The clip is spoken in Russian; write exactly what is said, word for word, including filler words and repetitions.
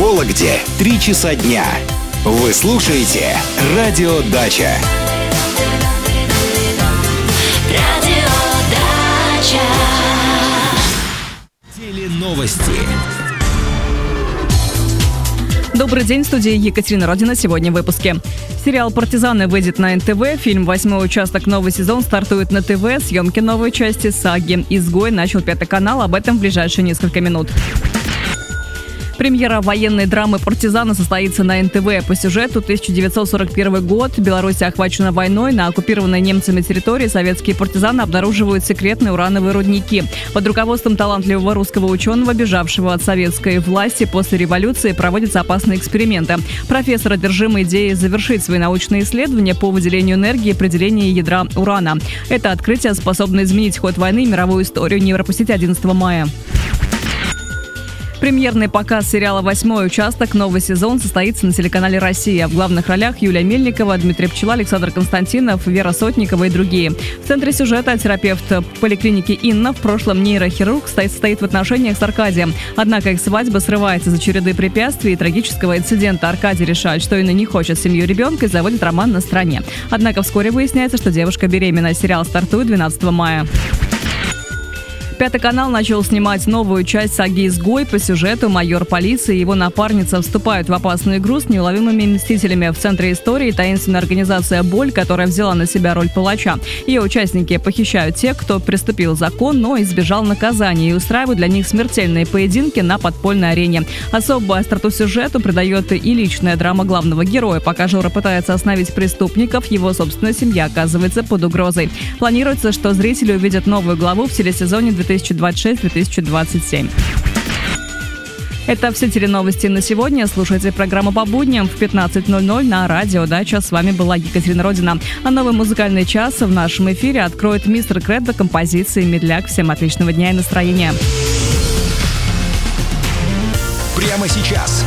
Вологде три часа дня. Вы слушаете Радио Дача. Радио Дача. Теленовости. Добрый день, в студии Екатерина Родина. Сегодня в выпуске. Сериал «Партизаны» выйдет на эн тэ вэ. Фильм «Восьмой участок. Новый сезон» стартует на ТВ. Съемки новой части саги «Изгой» начал Пятый канал. Об этом в ближайшие несколько минут. Премьера военной драмы «Партизаны» состоится на эн тэ вэ. По сюжету тысяча девятьсот сорок первый год. Беларусь охвачена войной. На оккупированной немцами территории советские партизаны обнаруживают секретные урановые рудники. Под руководством талантливого русского ученого, бежавшего от советской власти после революции, проводятся опасные эксперименты. Профессор одержим идеей завершить свои научные исследования по выделению энергии и определению ядра урана. Это открытие способно изменить ход войны и мировую историю. Не пропустите одиннадцатого мая. Премьерный показ сериала «Восьмой участок. Новый сезон» состоится на телеканале «Россия». В главных ролях Юлия Мельникова, Дмитрий Пчела, Александр Константинов, Вера Сотникова и другие. В центре сюжета терапевт поликлиники Инна, в прошлом нейрохирург, стоит, стоит в отношениях с Аркадием. Однако их свадьба срывается из-за череды препятствий и трагического инцидента. Аркадий решает, что Инна не хочет семью ребенка и заводит роман на стороне. Однако вскоре выясняется, что девушка беременна. Сериал стартует двенадцатого мая. Пятый канал начал снимать новую часть саги «Изгой». По сюжету майор полиции и его напарница вступают в опасную игру с неуловимыми мстителями. В центре истории таинственная организация «Боль», которая взяла на себя роль палача. Ее участники похищают тех, кто приступил закон, но избежал наказания, и устраивают для них смертельные поединки на подпольной арене. Особую остроту сюжету придает и личная драма главного героя. Пока Жора пытается остановить преступников, его собственная семья оказывается под угрозой. Планируется, что зрители увидят новую главу в телесезоне две тысячи двадцать шесть - две тысячи двадцать семь. Это все теленовости на сегодня. Слушайте программу по будням в пятнадцать ноль ноль на Радио Дача. С вами была Екатерина Родина. А новый музыкальный час в нашем эфире откроет мистер Кредо композиции «Медляк». Всем отличного дня и настроения. Прямо сейчас